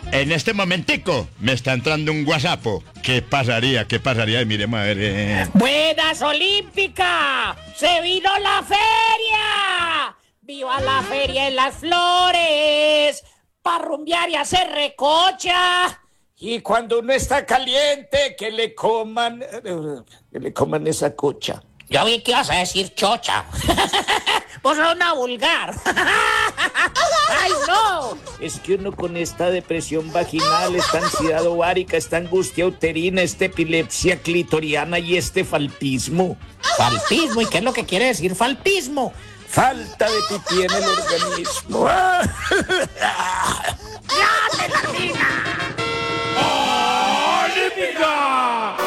En este momentico me está entrando un WhatsApp. ¿Qué pasaría? ¿Qué pasaría? Miremos a ver. ¡Buenas, Olímpica! ¡Se vino la feria! ¡Viva la feria en las flores! ¡Pa' rumbear y hacer recocha! Y cuando uno está caliente, que le coman esa cocha. Yo vi que ibas a decir chocha. Vos sos una vulgar. ¡Ay, no! Es que uno con esta depresión vaginal, esta ansiedad ovárica, esta angustia uterina, esta epilepsia clitoriana y este falpismo. ¿Falpismo? ¿Y qué es lo que quiere decir falpismo? Falta de pipí en el organismo. ¡Ya se la diga! ¡Olímpica!